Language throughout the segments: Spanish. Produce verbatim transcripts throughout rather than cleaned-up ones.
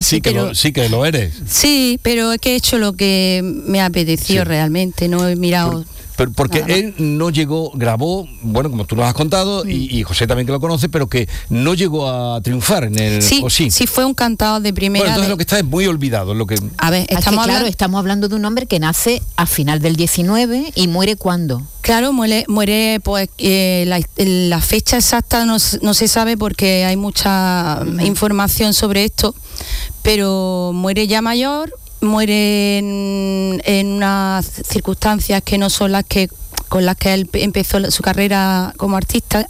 sí, que pero, lo, sí que lo eres. Sí, pero es que he hecho lo que me apeteció sí. realmente, no he mirado... Por... Pero porque él no llegó, grabó, bueno, como tú nos has contado, mm. y, y José también que lo conoce, pero que no llegó a triunfar en el... Sí, ¿o sí? sí fue un cantador de primera... Bueno, entonces de... lo que está es muy olvidado. Lo que... A ver, estamos, es que, hablando... claro, estamos hablando de un hombre que nace a final del diecinueve y muere ¿cuándo? Claro, muere, muere pues eh, la, la fecha exacta no, no se sabe porque hay mucha mm. información sobre esto, pero muere ya mayor... muere en, en unas circunstancias que no son las que con las que él empezó su carrera como artista.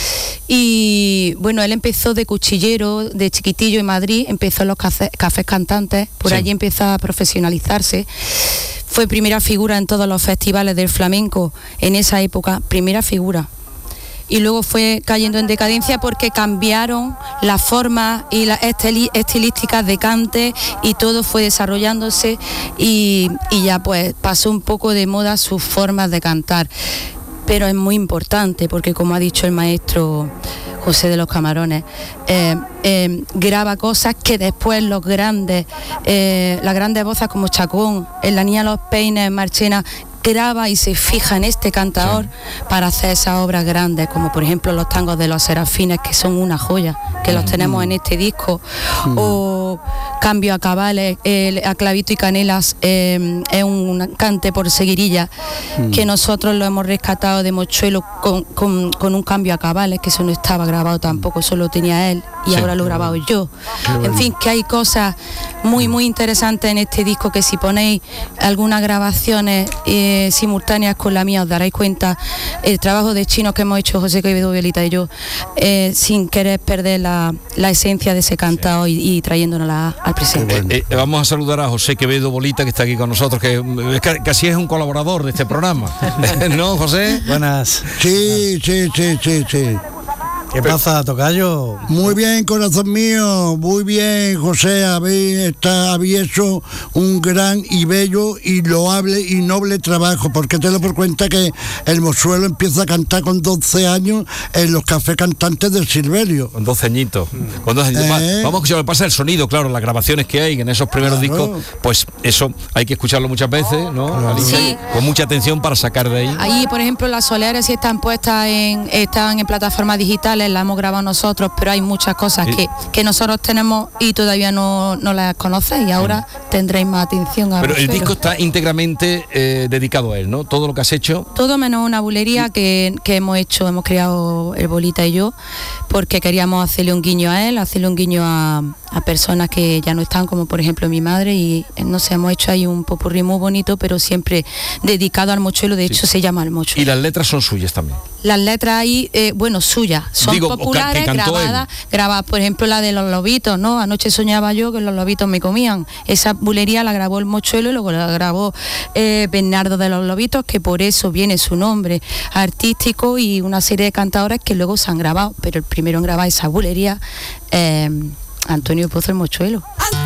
Y bueno, él empezó de cuchillero, de chiquitillo en Madrid, empezó en los cafés, cafés cantantes, por sí. allí empezó a profesionalizarse. Fue primera figura en todos los festivales del flamenco en esa época, primera figura. Y luego fue cayendo en decadencia porque cambiaron las formas y las estilísticas de cante y todo fue desarrollándose y, y ya pues pasó un poco de moda sus formas de cantar. Pero es muy importante porque, como ha dicho el maestro José de los Camarones, eh, eh, graba cosas que después los grandes, eh, las grandes voces como Chacón, en La Niña de los Peines, Marchena, graba y se fija en este cantador sí. para hacer esas obras grandes, como por ejemplo los tangos de los Serafines, que son una joya, que mm. los tenemos en este disco, mm. o Cambio a Cabales, eh, a Clavito y Canelas, eh, es un cante por seguirilla, mm. que nosotros lo hemos rescatado de Mochuelo con, con, con un Cambio a Cabales, que eso no estaba grabado tampoco, eso lo tenía él y sí. ahora lo he grabado yo. Bueno. En fin, que hay cosas muy muy interesantes en este disco que si ponéis algunas grabaciones eh, simultáneas con la mía os daréis cuenta el trabajo de chinos que hemos hecho José Quevedo Violita y yo, eh, sin querer perder la, la esencia de ese cantado sí. y, y trayéndonosla al presente. Bueno. Eh, eh, vamos a saludar a José Quevedo Bolita, que está aquí con nosotros, que eh, casi es un colaborador de este programa. ¿No, José? Buenas. Sí, sí, sí, sí, sí. ¿Qué pasa, tocayo? Muy bien, corazón mío, muy bien, José, habéis, está, habéis hecho un gran y bello y loable y noble trabajo, porque te lo por cuenta que el Mochuelo empieza a cantar con doce años en los cafés cantantes del Silverio. Con doce añitos. Con doce añitos. Eh. Vamos a escuchar, lo que pasa el sonido, claro, las grabaciones que hay en esos primeros claro. discos, pues eso hay que escucharlo muchas veces, ¿no? Claro. Sí. Con mucha atención para sacar de ahí. Ahí, por ejemplo, las soleares sí están puestas en, están en plataformas digitales, la hemos grabado nosotros, pero hay muchas cosas que, que nosotros tenemos y todavía no, no las conocéis y ahora sí. tendréis más atención a Pero el vosotros. disco está íntegramente eh, dedicado a él, ¿no? Todo lo que has hecho. Todo menos una bulería que, que hemos hecho, hemos creado el Bolita y yo, porque queríamos hacerle un guiño a él, hacerle un guiño a, a personas que ya no están, como por ejemplo mi madre, y no sé, hemos hecho ahí un popurrí muy bonito, pero siempre dedicado al Mochuelo, de hecho sí. se llama El Mochuelo. Y las letras son suyas también. Las letras ahí, eh, bueno, suyas, son Digo, populares, grabadas, grabadas, por ejemplo la de Los Lobitos, ¿no? Anoche soñaba yo que los lobitos me comían. Esa bulería la grabó el Mochuelo y luego la grabó eh, Bernardo de los Lobitos, que por eso viene su nombre artístico, y una serie de cantadores que luego se han grabado, pero el primero en grabar esa bulería, eh, Antonio Pozo el Mochuelo.